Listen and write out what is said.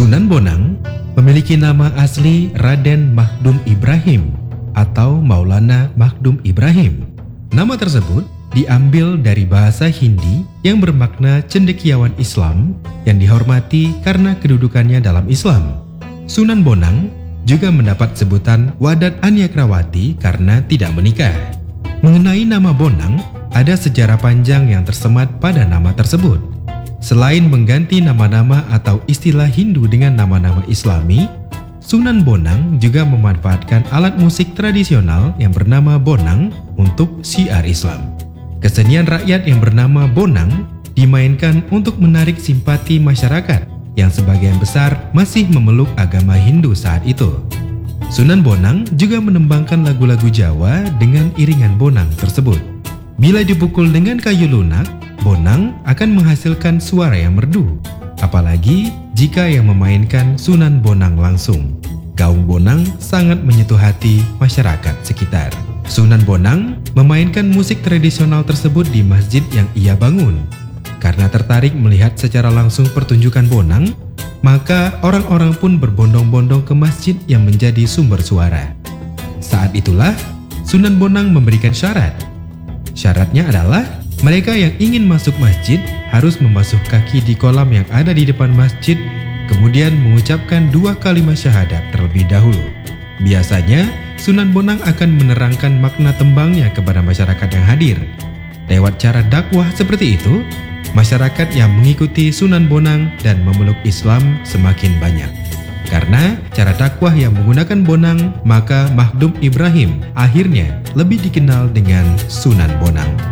Sunan Bonang memiliki nama asli Raden Makhdum Ibrahim atau Maulana Makhdum Ibrahim. Nama tersebut diambil dari bahasa Hindi yang bermakna cendekiawan Islam yang dihormati karena kedudukannya dalam Islam. Sunan Bonang juga mendapat sebutan Wadat Anyakrawati karena tidak menikah. Mengenai nama Bonang, ada sejarah panjang yang tersemat pada nama tersebut. Selain mengganti nama-nama atau istilah Hindu dengan nama-nama Islami, Sunan Bonang juga memanfaatkan alat musik tradisional yang bernama bonang untuk syiar Islam. Kesenian rakyat yang bernama bonang dimainkan untuk menarik simpati masyarakat yang sebagian besar masih memeluk agama Hindu saat itu. Sunan Bonang juga menembangkan lagu-lagu Jawa dengan iringan bonang tersebut. Bila dipukul dengan kayu lunak, bonang akan menghasilkan suara yang merdu. Apalagi jika yang memainkan Sunan Bonang langsung. Gaung bonang sangat menyentuh hati masyarakat sekitar. Sunan Bonang memainkan musik tradisional tersebut di masjid yang ia bangun. Karena tertarik melihat secara langsung pertunjukan bonang, maka orang-orang pun berbondong-bondong ke masjid yang menjadi sumber suara. Saat itulah Sunan Bonang memberikan syarat. Syaratnya adalah mereka yang ingin masuk masjid harus membasuh kaki di kolam yang ada di depan masjid, kemudian mengucapkan 2 kalimat syahadat terlebih dahulu. Biasanya, Sunan Bonang akan menerangkan makna tembangnya kepada masyarakat yang hadir. Lewat cara dakwah seperti itu, masyarakat yang mengikuti Sunan Bonang dan memeluk Islam semakin banyak. Karena cara dakwah yang menggunakan bonang, maka Makhdum Ibrahim akhirnya lebih dikenal dengan Sunan Bonang.